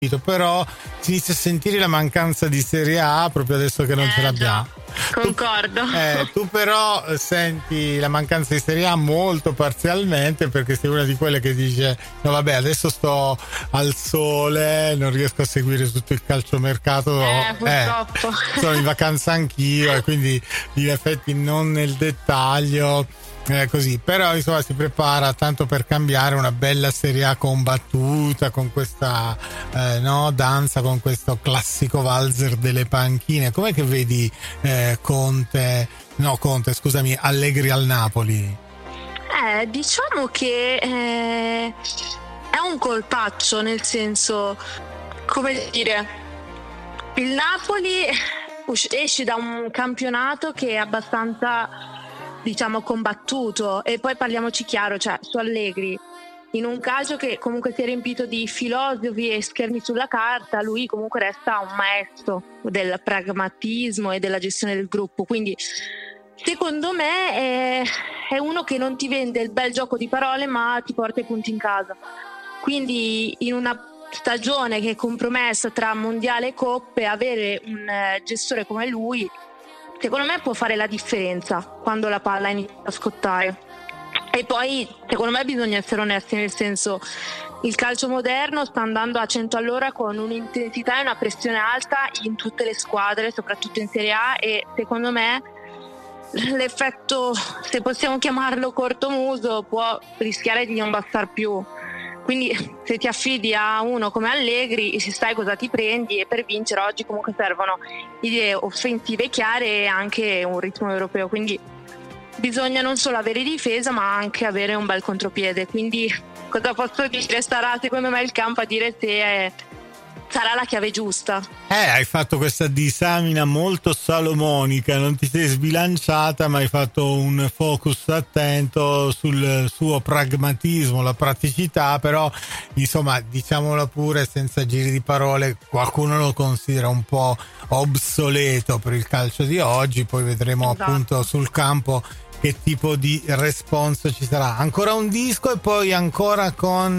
però si inizia a sentire la mancanza di Serie A proprio adesso che non ce l'abbiamo. Concordo. Tu però senti la mancanza di Serie A molto parzialmente, perché sei una di quelle che dice no vabbè, adesso sto al sole, non riesco a seguire tutto il calciomercato, purtroppo sono in vacanza anch'io e quindi in effetti non nel dettaglio. Così, però insomma si prepara tanto per cambiare una bella Serie A combattuta con questa danza, con questo classico valzer delle panchine. Com'è che vedi Allegri al Napoli? Diciamo che è un colpaccio, nel senso, come dire, il Napoli esce da un campionato che è abbastanza, diciamo, combattuto, e poi parliamoci chiaro, cioè su Allegri, in un calcio che comunque si è riempito di filosofi e schermi sulla carta, lui comunque resta un maestro del pragmatismo e della gestione del gruppo, quindi secondo me è uno che non ti vende il bel gioco di parole ma ti porta i punti in casa, quindi in una stagione che è compromessa tra mondiale e coppe, avere un gestore come lui secondo me può fare la differenza quando la palla inizia a scottare. E poi secondo me bisogna essere onesti, nel senso, il calcio moderno sta andando a 100 all'ora con un'intensità e una pressione alta in tutte le squadre, soprattutto in Serie A, e secondo me l'effetto, se possiamo chiamarlo cortomuso, può rischiare di non bastare più. Quindi se ti affidi a uno come Allegri sai cosa ti prendi, e per vincere oggi comunque servono idee offensive chiare e anche un ritmo europeo, quindi bisogna non solo avere difesa ma anche avere un bel contropiede. Quindi cosa posso dire? Starà secondo me il campo a dire se sarà la chiave giusta. Hai fatto questa disamina molto salomonica, non ti sei sbilanciata ma hai fatto un focus attento sul suo pragmatismo, la praticità, però insomma diciamolo pure senza giri di parole, qualcuno lo considera un po' obsoleto per il calcio di oggi, poi vedremo appunto sul campo che tipo di responso ci sarà. Ancora un disco e poi ancora con